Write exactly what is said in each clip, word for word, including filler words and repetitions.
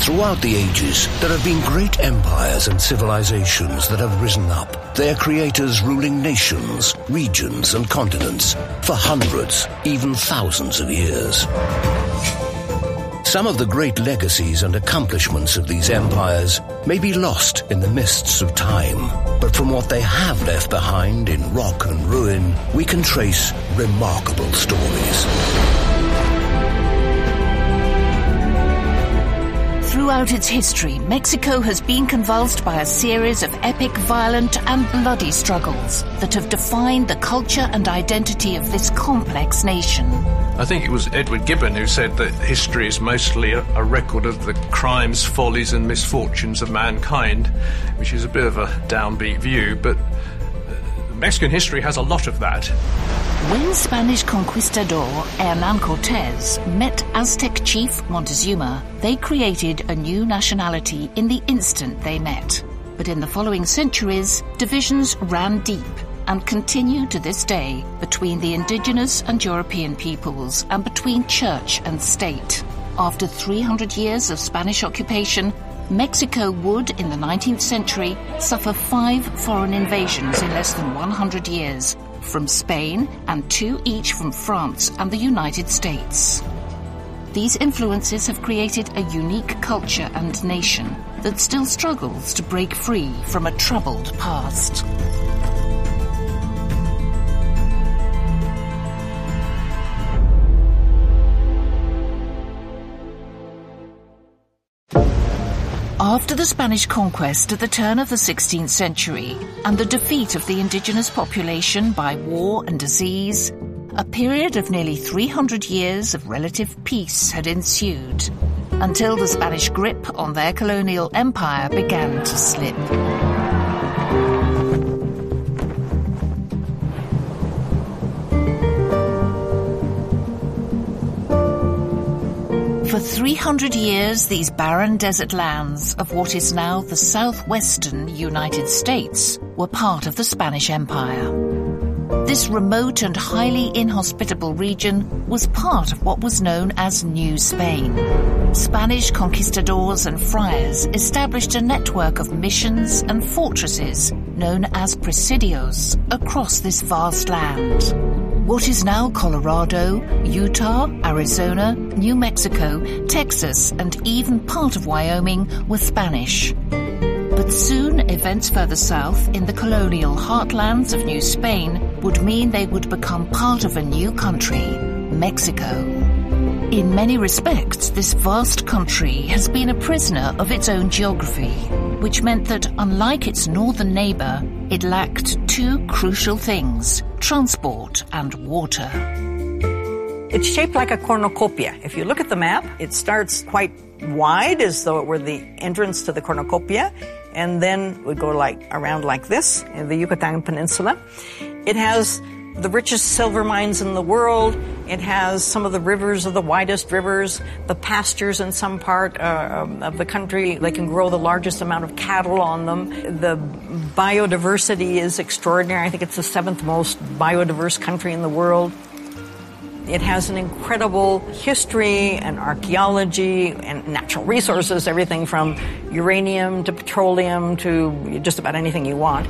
Throughout the ages, there have been great empires and civilizations that have risen up, their creators ruling nations, regions, and continents for hundreds, even thousands of years. Some of the great legacies and accomplishments of these empires may be lost in the mists of time, but from what they have left behind in rock and ruin, we can trace remarkable stories. Throughout its history, Mexico has been convulsed by a series of epic, violent and bloody struggles that have defined the culture and identity of this complex nation. I think it was Edward Gibbon who said that history is mostly a, a record of the crimes, follies and misfortunes of mankind, which is a bit of a downbeat view, but uh, Mexican history has a lot of that. When Spanish conquistador Hernán Cortés met Aztec chief Montezuma, they created a new nationality in the instant they met. But in the following centuries, divisions ran deep and continue to this day between the indigenous and European peoples and between church and state. After three hundred years of Spanish occupation, Mexico would, in the nineteenth century, suffer five foreign invasions in less than one hundred years, from Spain and two each from France and the United States. These influences have created a unique culture and nation that still struggles to break free from a troubled past. After the Spanish conquest at the turn of the sixteenth century and the defeat of the indigenous population by war and disease, a period of nearly three hundred years of relative peace had ensued, until the Spanish grip on their colonial empire began to slip. For three hundred years, these barren desert lands of what is now the southwestern United States were part of the Spanish Empire. This remote and highly inhospitable region was part of what was known as New Spain. Spanish conquistadors and friars established a network of missions and fortresses known as presidios across this vast land. What is now Colorado, Utah, Arizona, New Mexico, Texas, and even part of Wyoming were Spanish. But soon, events further south in the colonial heartlands of New Spain would mean they would become part of a new country, Mexico. In many respects, this vast country has been a prisoner of its own geography, which meant that, unlike its northern neighbor, it lacked two crucial things: transport and water. It's shaped like a cornucopia. If you look at the map, it starts quite wide, as though it were the entrance to the cornucopia, and then would go like around like this in the Yucatan Peninsula. It has the richest silver mines in the world. It has some of the rivers of the widest rivers, the pastures in some part uh, of the country. They can grow the largest amount of cattle on them. The biodiversity is extraordinary. I think it's the seventh most biodiverse country in the world. It has an incredible history and archaeology and natural resources, everything from uranium to petroleum to just about anything you want.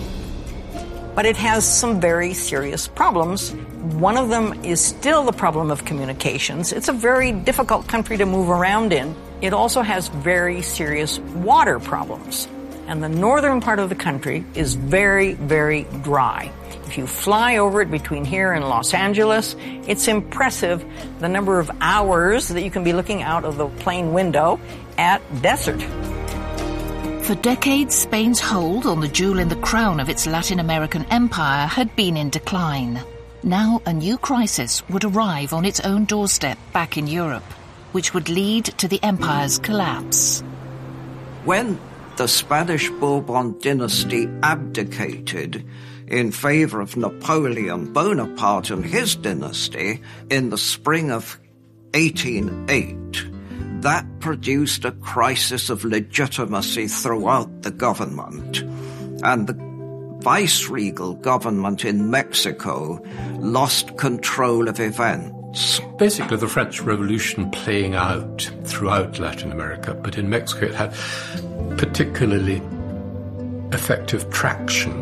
But it has some very serious problems. One of them is still the problem of communications. It's a very difficult country to move around in. It also has very serious water problems. And the northern part of the country is very, very dry. If you fly over it between here and Los Angeles, it's impressive the number of hours that you can be looking out of the plane window at desert. For decades, Spain's hold on the jewel in the crown of its Latin American empire had been in decline. Now a new crisis would arrive on its own doorstep back in Europe, which would lead to the empire's collapse. When the Spanish Bourbon dynasty abdicated in favor of Napoleon Bonaparte and his dynasty in the spring of eighteen oh eight, that produced a crisis of legitimacy throughout the government. And the viceregal government in Mexico lost control of events. events. Basically, the French Revolution playing out throughout Latin America, but in Mexico it had particularly effective traction.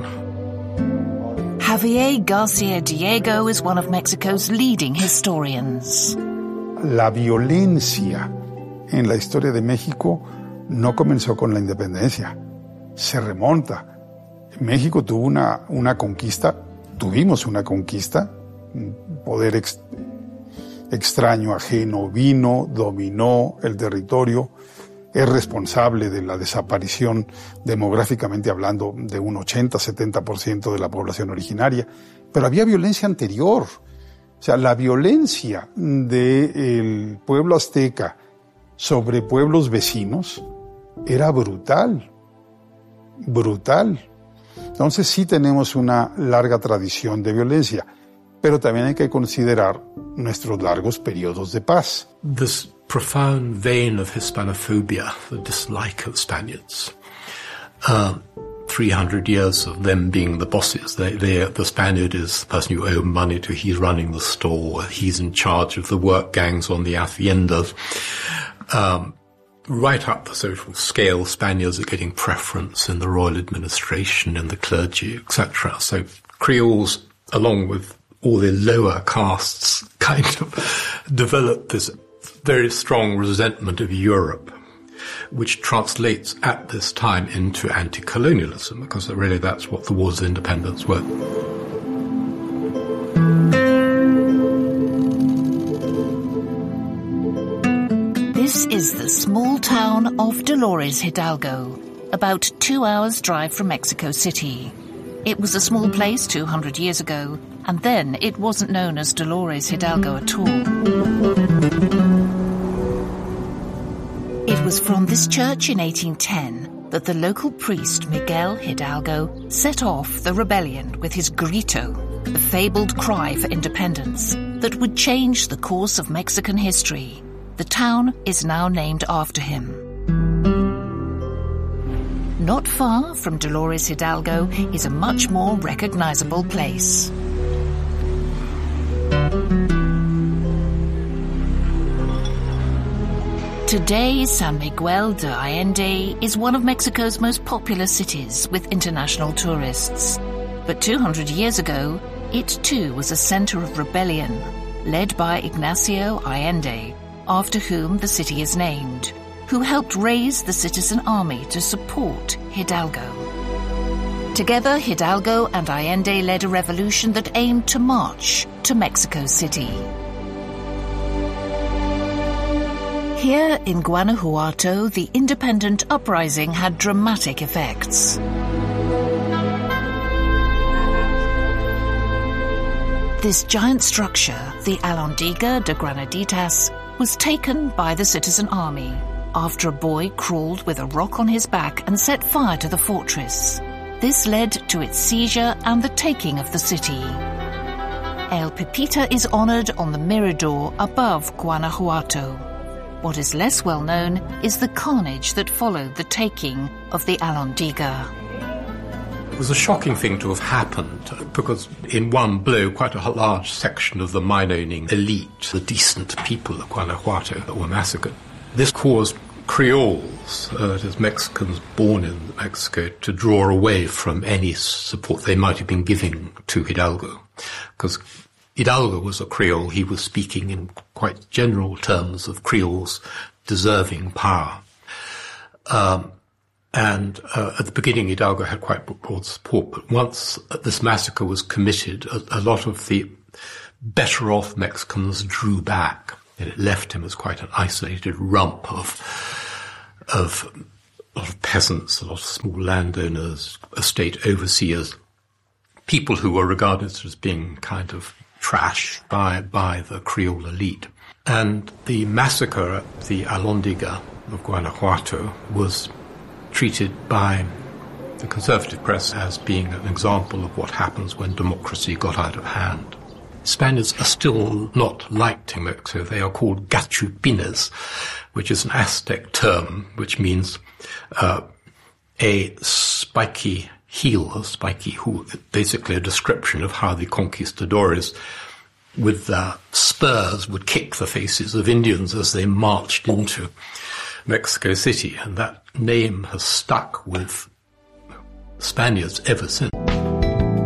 Javier Garcia Diego is one of Mexico's leading historians. La violencia en la historia de México no comenzó con la independencia, se remonta. México tuvo una, una conquista, tuvimos una conquista, un poder ex, extraño, ajeno, vino, dominó el territorio, es responsable de la desaparición, demográficamente hablando, de un ochenta a setenta por ciento de la población originaria, pero había violencia anterior. O sea, la violencia del pueblo azteca sobre pueblos vecinos era brutal, brutal. Entonces sí tenemos una larga tradición de violencia, pero también hay que considerar nuestros largos periodos de paz. This profound vein of Hispanophobia, the dislike of Spaniards, uh, three hundred years of them being the bosses. They, they, the Spaniard is the person you owe money to. He's running the store. He's in charge of the work gangs on the haciendas. Um, right up the social scale, Spaniards are getting preference in the royal administration, in the clergy, et cetera. So Creoles, along with all the lower castes, kind of develop this very strong resentment of Europe, which translates at this time into anti-colonialism, because really that's what the Wars of Independence were. This is the small town of Dolores Hidalgo, about two hours' drive from Mexico City. It was a small place two hundred years ago, and then it wasn't known as Dolores Hidalgo at all. It was from this church in eighteen ten that the local priest Miguel Hidalgo set off the rebellion with his grito, the fabled cry for independence that would change the course of Mexican history. The town is now named after him. Not far from Dolores Hidalgo is a much more recognizable place. Today, San Miguel de Allende is one of Mexico's most popular cities with international tourists. But two hundred years ago, it too was a center of rebellion, led by Ignacio Allende, after whom the city is named, who helped raise the citizen army to support Hidalgo. Together, Hidalgo and Allende led a revolution that aimed to march to Mexico City. Here in Guanajuato, the independent uprising had dramatic effects. This giant structure, the Alhóndiga de Granaditas, was taken by the citizen army after a boy crawled with a rock on his back and set fire to the fortress. This led to its seizure and the taking of the city. El Pepita is honored on the Mirador above Guanajuato. What is less well known is the carnage that followed the taking of the Alhóndiga. It was a shocking thing to have happened because in one blow quite a large section of the mine-owning elite, the decent people of Guanajuato, were massacred. This caused Creoles, uh, that is Mexicans born in Mexico, to draw away from any support they might have been giving to Hidalgo. Because Hidalgo was a Creole, he was speaking in quite general terms of Creoles deserving power. Um, And uh, at the beginning, Hidalgo had quite broad support. But once this massacre was committed, a, a lot of the better-off Mexicans drew back. And it left him as quite an isolated rump of, of a lot of peasants, a lot of small landowners, estate overseers, people who were regarded as being kind of trash by, by the Creole elite. And the massacre at the Alhóndiga of Guanajuato was treated by the conservative press as being an example of what happens when democracy got out of hand. Spaniards are still not liked in Mexico. They are called gachupines, which is an Aztec term, which means uh, a spiky heel, a spiky hoof, basically a description of how the conquistadores with their spurs would kick the faces of Indians as they marched into Mexico City, and that name has stuck with Spaniards ever since.